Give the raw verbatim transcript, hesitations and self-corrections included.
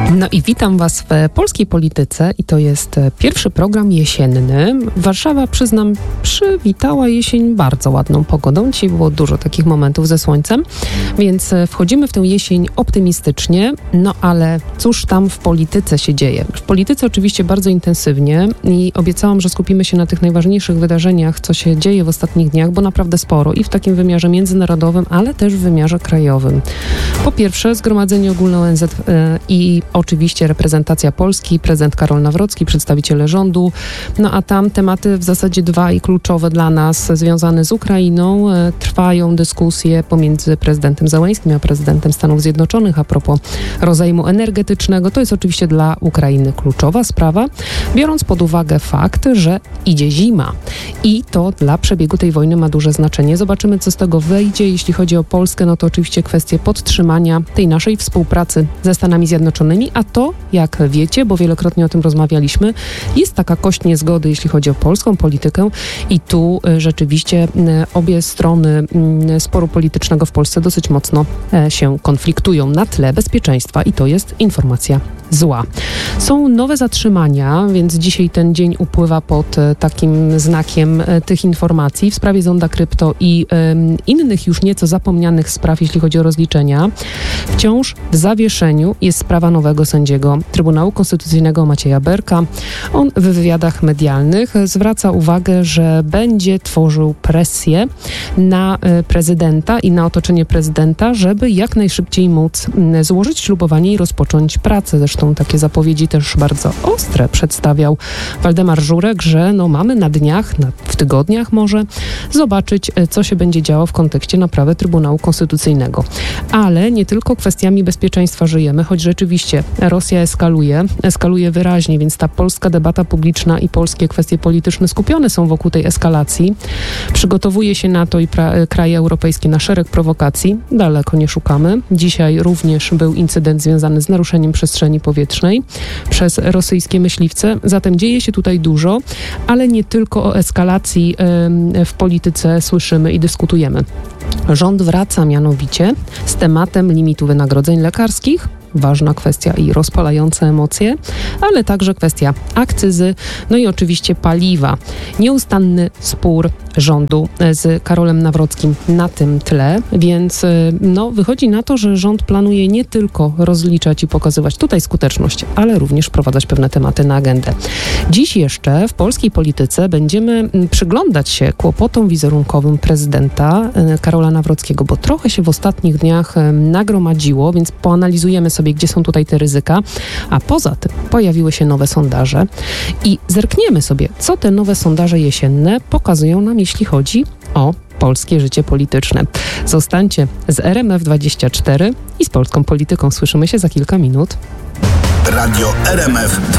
No i witam Was w Polskiej Polityce i to jest pierwszy program jesienny. Warszawa, przyznam, przywitała jesień bardzo ładną pogodą. Dzisiaj było dużo takich momentów ze słońcem, więc wchodzimy w tę jesień optymistycznie, no ale cóż tam w polityce się dzieje? W polityce oczywiście bardzo intensywnie i obiecałam, że skupimy się na tych najważniejszych wydarzeniach, co się dzieje w ostatnich dniach, bo naprawdę sporo i w takim wymiarze międzynarodowym, ale też w wymiarze krajowym. Po pierwsze, Zgromadzenie Ogólne O N Z i oczywiście reprezentacja Polski, prezydent Karol Nawrocki, przedstawiciele rządu, no a tam tematy w zasadzie dwa i kluczowe dla nas związane z Ukrainą. Trwają dyskusje pomiędzy prezydentem Zełenskim a prezydentem Stanów Zjednoczonych a propos rozejmu energetycznego. To jest oczywiście dla Ukrainy kluczowa sprawa, biorąc pod uwagę fakt, że idzie zima i to dla przebiegu tej wojny ma duże znaczenie. Zobaczymy, co z tego wyjdzie. Jeśli chodzi o Polskę, no to oczywiście kwestie podtrzymania tej naszej współpracy ze Stanami Zjednoczonymi, a to, jak wiecie, bo wielokrotnie o tym rozmawialiśmy, jest taka kość niezgody, jeśli chodzi o polską politykę i tu y, rzeczywiście y, obie strony y, sporu politycznego w Polsce dosyć mocno y, się konfliktują na tle bezpieczeństwa i to jest informacja zła. Są nowe zatrzymania, więc dzisiaj ten dzień upływa pod y, takim znakiem y, tych informacji w sprawie Zonda Krypto i y, innych już nieco zapomnianych spraw, jeśli chodzi o rozliczenia. Wciąż w zawieszeniu jest sprawa nowego sędziego Trybunału Konstytucyjnego Macieja Berka. On w wywiadach medialnych zwraca uwagę, że będzie tworzył presję na prezydenta i na otoczenie prezydenta, żeby jak najszybciej móc złożyć ślubowanie i rozpocząć pracę. Zresztą takie zapowiedzi też bardzo ostre przedstawiał Waldemar Żurek, że no mamy na dniach, na, w tygodniach może zobaczyć, co się będzie działo w kontekście naprawy Trybunału Konstytucyjnego. Ale nie tylko kwestiami bezpieczeństwa żyjemy, choć rzeczywiście Rosja eskaluje, eskaluje wyraźnie, więc ta polska debata publiczna i polskie kwestie polityczne skupione są wokół tej eskalacji. Przygotowuje się NATO i pra- kraje europejskie na szereg prowokacji. Daleko nie szukamy. Dzisiaj również był incydent związany z naruszeniem przestrzeni powietrznej przez rosyjskie myśliwce. Zatem dzieje się tutaj dużo, ale nie tylko o eskalacji yy, w polityce słyszymy i dyskutujemy. Rząd wraca mianowicie z tematem limitu wynagrodzeń lekarskich. Ważna kwestia i rozpalające emocje, ale także kwestia akcyzy, no i oczywiście paliwa. Nieustanny spór rządu z Karolem Nawrockim na tym tle, więc no, wychodzi na to, że rząd planuje nie tylko rozliczać i pokazywać tutaj skuteczność, ale również wprowadzać pewne tematy na agendę. Dziś jeszcze w polskiej polityce będziemy przyglądać się kłopotom wizerunkowym prezydenta Karola Nawrockiego, bo trochę się w ostatnich dniach nagromadziło, więc poanalizujemy sobie, gdzie są tutaj te ryzyka, a poza tym pojawiły się nowe sondaże i zerkniemy sobie, co te nowe sondaże jesienne pokazują nam, jeśli chodzi o polskie życie polityczne. Zostańcie z R M F dwadzieścia cztery i z polską polityką. Słyszymy się za kilka minut. Radio R M F